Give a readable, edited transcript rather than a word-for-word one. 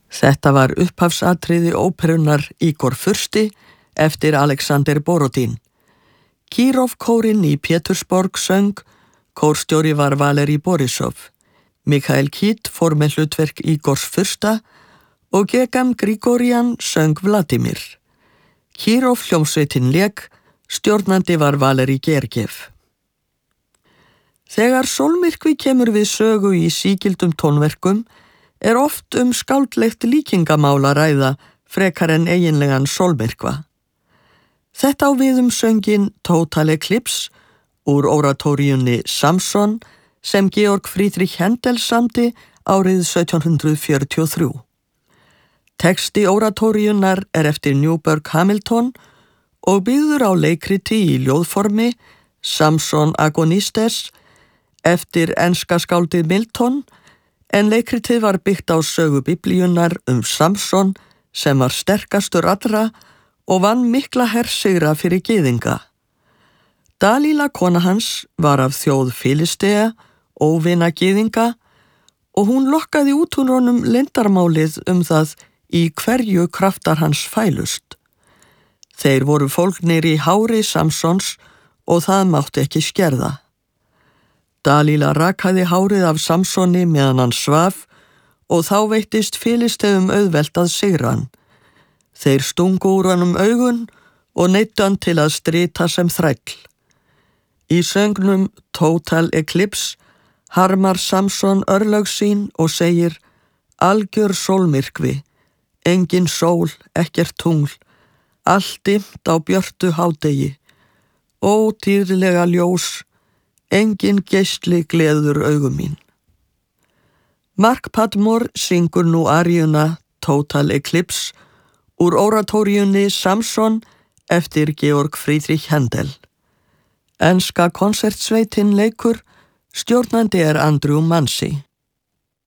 Þetta var upphafsatriði óperunnar Igor Fursti eftir Alexander Borodin. Kirov-kórinn í Pétursborg söng, kórstjóri var Valeri Borisov. Mikhail Kit fór með hlutverk Igors Fursta og Gegam Grigoryan söng Vladimir. Kirov hljómsveitin lék, stjórnandi var Valeri Gergiev. Þegar sólmyrkvi kemur við sögu í sígildum tónverkum er oft skáldlegt líkingamál að ræða frekar en eiginlegan sólmyrkva. Þetta á við sönginn Total Eclipse úr oratóríunni Samson sem Georg Friedrich Händel samdi árið 1743. Texti oratóríunnar er eftir Newburgh Hamilton og byggður á leikriti í ljóðformi Samson Agonistes eftir enska skáldið Milton, en leikritið var byggt á sögu biblíunnar Samson sem var sterkastur allra og vann mikla hersigra fyrir gyðinga. Dalíla kona hans var af þjóð Filistea, óvina gyðinga, og hún lokkaði út úr honum leyndarmálið það í hverju kraftar hans fælust. Þeir voru fólgnir í hári Samsons og það mátti ekki skerða. Dalíla rakaði hárið af Samsoni meðan hann svaf og þá veittist Filisteum auðvelt að sigra hann. Þeir stungu úr honum augun og neyddu hann til að strita sem þræll. Í söngnum Total Eclipse harmar Samson örlög sín og segir: algjör sólmyrkvi, engin sól, ekkert tungl, allt dimmt á björtu hádegi, ódýrlega ljós, engin geisli gleður augum mín. Mark Padmore syngur nú aríuna Total Eclipse úr oratóríunni Samson eftir Georg Friedrich Händel. Enska konsertsveitin leikur, stjórnandi er Andrew Mansi.